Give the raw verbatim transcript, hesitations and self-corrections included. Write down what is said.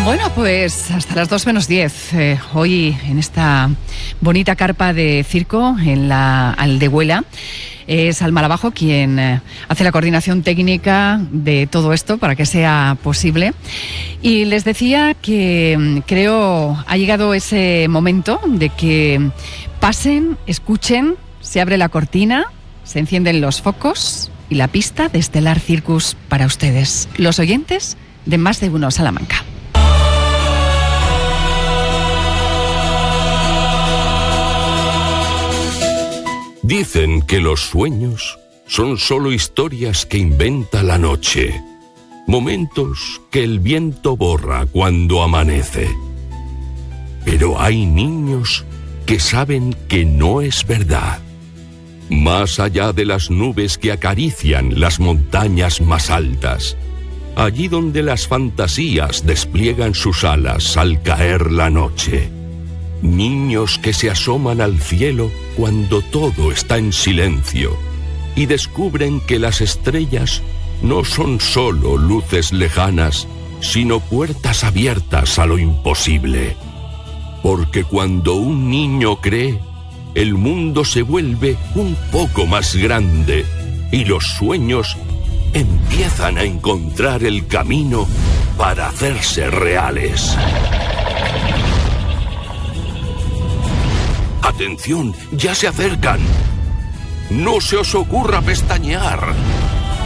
Bueno, pues hasta las dos menos diez. Eh, hoy en esta bonita carpa de circo en la Aldehuela es Alma Lavajo quien eh, hace la coordinación técnica de todo esto para que sea posible. Y les decía que mm, creo ha llegado ese momento de que pasen, escuchen, se abre la cortina, se encienden los focos y la pista de Estelar Circus para ustedes, los oyentes de Más de Uno Salamanca. Dicen que los sueños son solo historias que inventa la noche, momentos que el viento borra cuando amanece. Pero hay niños que saben que no es verdad. Más allá de las nubes que acarician las montañas más altas, allí donde las fantasías despliegan sus alas al caer la noche. Niños que se asoman al cielo cuando todo está en silencio y descubren que las estrellas no son solo luces lejanas, sino puertas abiertas a lo imposible. Porque cuando un niño cree, el mundo se vuelve un poco más grande y los sueños empiezan a encontrar el camino para hacerse reales. ¡Atención! ¡Ya se acercan! ¡No se os ocurra pestañear!